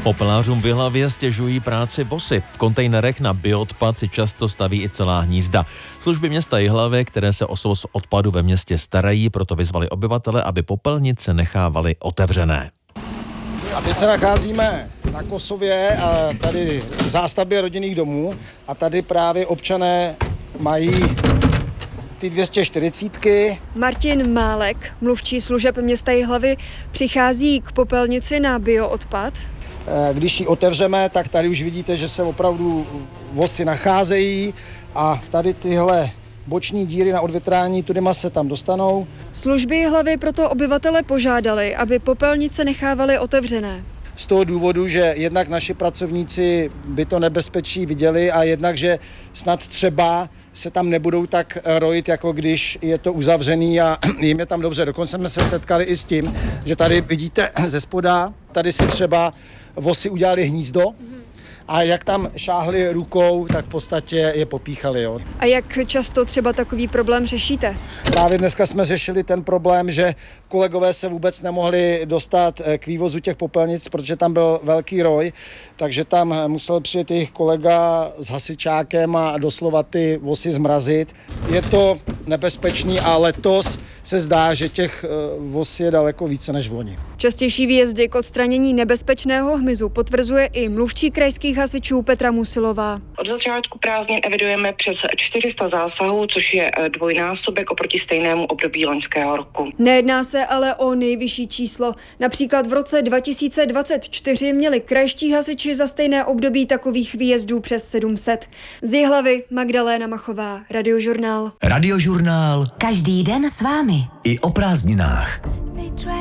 Popelářům v Jihlavě stěžují práci VOSy. V kontejnerech na bioodpad si často staví i celá hnízda. Služby města Jihlavy, které se o svoz odpadu ve městě starají, proto vyzvali obyvatele, aby popelnice nechávali otevřené. A teď se nacházíme na Kosově, a tady v zástavbě rodinných domů, a tady právě občané mají ty 240. Martin Málek, mluvčí služeb města Jihlavy, přichází k popelnici na bioodpad. Když ji otevřeme, tak tady už vidíte, že se opravdu vosy nacházejí a tady tyhle boční díry na odvětrání tudyma se tam dostanou. Služby Jihlavy proto obyvatele požádali, aby popelnice nechávali otevřené. Z toho důvodu, že jednak naši pracovníci by to nebezpečí viděli a jednak, že snad třeba se tam nebudou tak rojit, jako když je to uzavřený a jim je tam dobře. Dokonce jsme se setkali i s tím, že tady vidíte ze spoda, tady si třeba vosy udělali hnízdo a jak tam šáhli rukou, tak v podstatě je popíchali. Jo. A jak často třeba takový problém řešíte? Právě dneska jsme řešili ten problém, že kolegové se vůbec nemohli dostat k vývozu těch popelnic, protože tam byl velký roj, takže tam musel přijet jejich kolega s hasičákem a doslova ty vosy zmrazit. Je to nebezpečný a letos se zdá, že těch vos je daleko více než v loni. Častější výjezdy k odstranění nebezpečného hmyzu potvrzuje i mluvčí krajských hasičů Petra Musilová. Od začátku prázdnin evidujeme přes 400 zásahů, což je dvojnásobek oproti stejnému období loňského roku. Nejedná se ale o nejvyšší číslo. Například v roce 2024 měli krajští hasiči za stejné období takových výjezdů přes 700. Z Jihlavy Magdaléna Machová, Radiožurnál. Radiožurnál. Každý den s vámi. I o prázdninách.